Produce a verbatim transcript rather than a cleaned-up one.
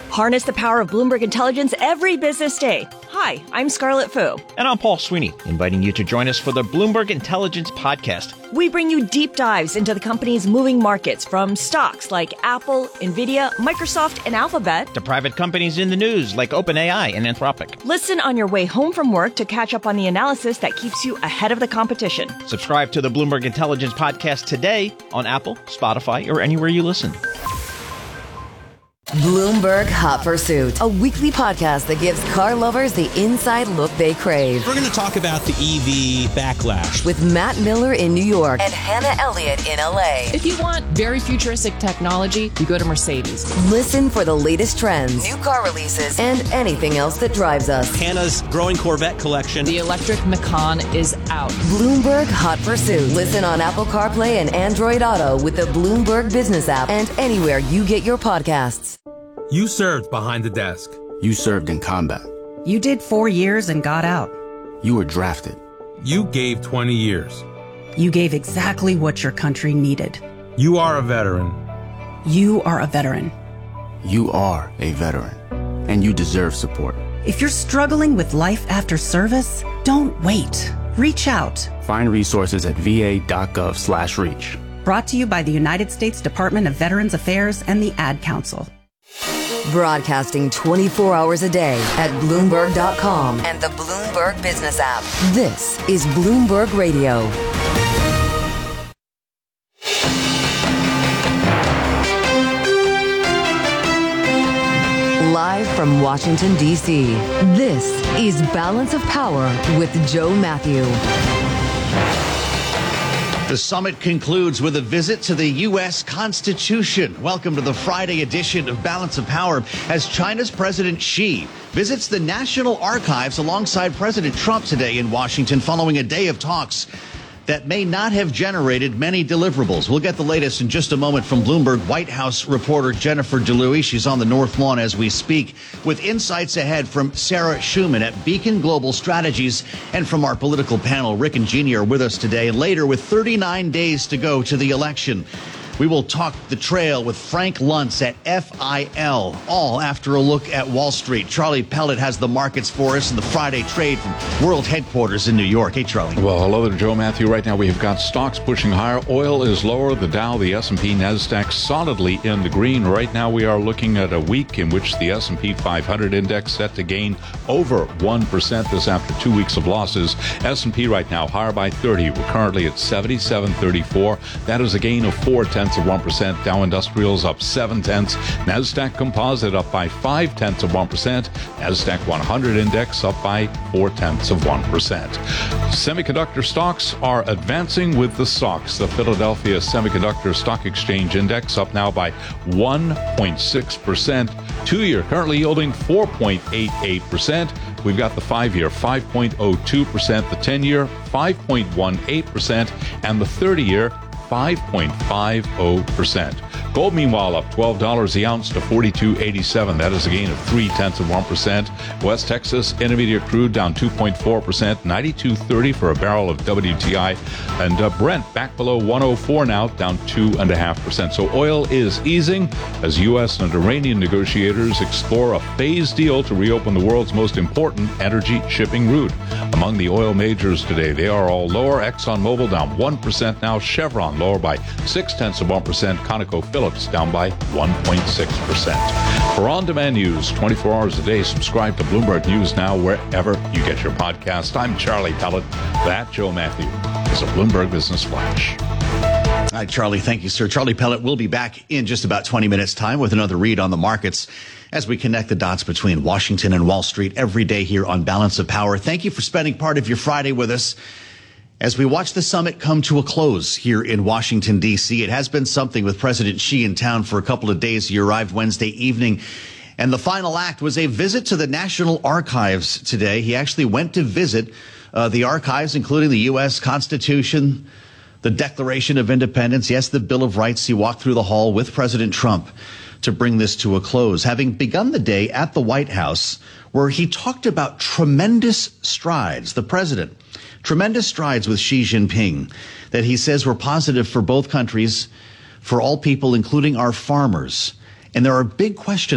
Harness the power of Bloomberg Intelligence every business day. Hi, I'm Scarlett Fu. And I'm Paul Sweeney, inviting you to join us for the Bloomberg Intelligence Podcast. We bring you deep dives into the company's moving markets, from stocks like Apple, Nvidia, Microsoft, and Alphabet, to private companies in the news like OpenAI and Anthropic. Listen on your way home from work to catch up on the analysis that keeps you ahead of the competition. Subscribe to the Bloomberg Intelligence Podcast today on Apple, Spotify, or anywhere you listen. Bloomberg Hot Pursuit, a weekly podcast that gives car lovers the inside look they crave. We're going to talk about the E V backlash with Matt Miller in New York and Hannah Elliott in L A. If you want very futuristic technology, you go to Mercedes. Listen for the latest trends, new car releases, and anything else that drives us. Hannah's growing Corvette collection. The electric Macan is out. Bloomberg Hot Pursuit. Listen on Apple CarPlay and Android Auto with the Bloomberg Business app and anywhere you get your podcasts. You served behind the desk. You served in combat. You did four years and got out. You were drafted. You gave twenty years. You gave exactly what your country needed. You are a veteran. You are a veteran. You are a veteran, and you deserve support. If you're struggling with life after service, don't wait. Reach out. Find resources at va.gov slash reach. Brought to you by the United States Department of Veterans Affairs and the Ad Council. Broadcasting twenty-four hours a day at Bloomberg dot com and the Bloomberg Business app. This is Bloomberg Radio. Live from Washington, D C, this is Balance of Power with Joe Matthew. The summit concludes with a visit to the U S Constitution. Welcome to the Friday edition of Balance of Power as China's President Xi visits the National Archives alongside President Trump today in Washington following a day of talks that may not have generated many deliverables. We'll get the latest in just a moment from Bloomberg White House reporter Jennifer DeLuey. She's on the North Lawn as we speak, with insights ahead from Sarah Schuman at Beacon Global Strategies, and from our political panel. Rick and Jeannie are with us today. And later, with thirty-nine days to go to the election, we will talk the trail with Frank Luntz at F I L, all after a look at Wall Street. Charlie Pellet has the markets for us in the Friday trade from World Headquarters in New York. Hey, Charlie. Well, hello there, Joe Matthew. Right now we have got stocks pushing higher. Oil is lower. The Dow, the S and P, NASDAQ solidly in the green. Right now we are looking at a week in which the S and P five hundred index set to gain over one percent this after two weeks of losses. S and P right now higher by thirty. We're currently at seventy-seven thirty-four. That is a gain of four tenths of one percent. Dow Industrials up seven tenths. NASDAQ Composite up by five tenths of one percent. NASDAQ one hundred index up by four tenths of one percent. Semiconductor stocks are advancing with the stocks. The Philadelphia Semiconductor Stock Exchange Index up now by one point six percent. Two-year currently yielding four point eight eight percent. We've got the five-year five point oh two percent, the ten-year five point one eight percent, and the thirty-year five point five oh percent. Gold, meanwhile, up twelve dollars the ounce to forty-two eighty-seven. That is a gain of three tenths of one percent. West Texas Intermediate crude down two point four percent, ninety-two thirty for a barrel of W T I. And uh, Brent back below one oh four now, down two point five percent. So oil is easing as U S and Iranian negotiators explore a phased deal to reopen the world's most important energy shipping route. Among the oil majors today, they are all lower. ExxonMobil down one percent now. Chevron lower by six tenths of one percent. ConocoPhillips down by one point six percent. For on-demand news twenty-four hours a day, subscribe to Bloomberg News Now wherever you get your podcast. I'm Charlie Pellet. That, Joe Matthew, is a Bloomberg Business Flash. All right, Charlie, thank you, sir. Charlie Pellet will be back in just about twenty minutes' time with another read on the markets as we connect the dots between Washington and Wall Street every day here on Balance of Power. Thank you for spending part of your Friday with us as we watch the summit come to a close here in Washington, D C. It has been something with President Xi in town for a couple of days. He arrived Wednesday evening, and the final act was a visit to the National Archives today. He actually went to visit uh, the archives, including the U S Constitution, the Declaration of Independence, yes, the Bill of Rights. He walked through the hall with President Trump to bring this to a close, having begun the day at the White House, where he talked about tremendous strides, the president, tremendous strides with Xi Jinping that he says were positive for both countries, for all people, including our farmers. And there are big questions